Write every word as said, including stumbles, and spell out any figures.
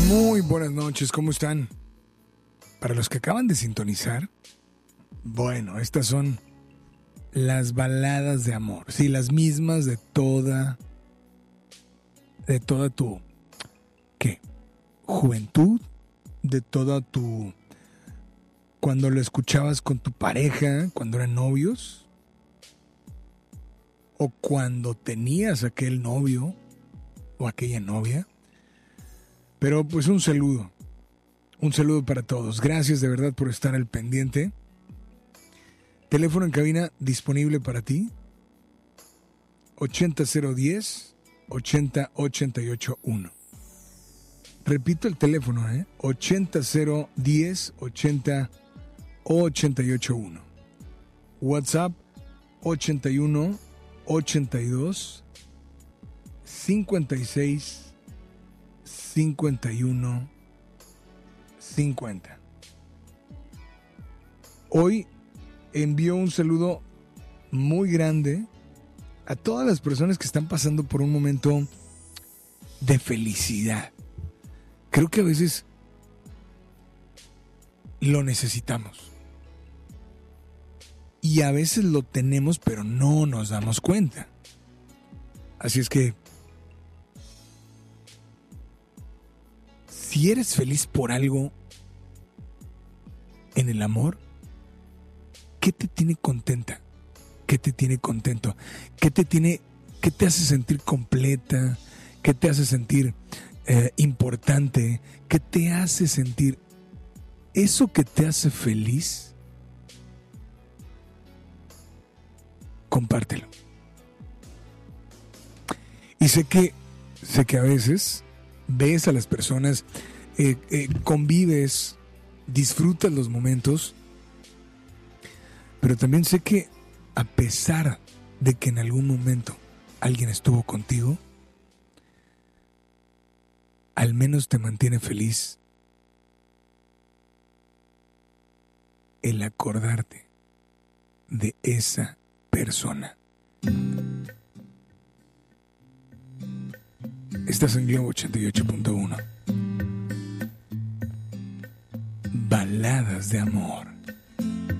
Muy buenas noches, ¿cómo están? Para los que acaban de sintonizar, bueno, estas son las baladas de amor, sí, las mismas de toda, de toda tu, ¿qué? Juventud, de toda tu, cuando lo escuchabas con tu pareja, cuando eran novios, o cuando tenías aquel novio o aquella novia. Pero pues un saludo, un saludo para todos. Gracias de verdad por estar al pendiente. Teléfono en cabina disponible para ti. ochenta cero diez ochenta ochenta y ocho uno. Repito el teléfono, ¿eh? ochenta cero diez ochenta ochenta y ocho uno. WhatsApp ochenta y uno ochenta y dos cincuenta y seis cincuenta y uno cincuenta. Hoy envío un saludo muy grande a todas las personas que están pasando por un momento de felicidad. Creo que a veces lo necesitamos. Y a veces lo tenemos, pero no nos damos cuenta. Así es que si eres feliz por algo en el amor, ¿qué te tiene contenta? ¿Qué te tiene contento? ¿Qué te tiene, qué te hace sentir completa? ¿Qué te hace sentir eh, importante? ¿Qué te hace sentir eso que te hace feliz? Compártelo. Y sé que, sé que a veces ves a las personas, eh, eh, convives, disfrutas los momentos, pero también sé que a pesar de que en algún momento alguien estuvo contigo, al menos te mantiene feliz el acordarte de esa persona. Estás en Globo ochenta y ocho punto uno. Baladas de amor.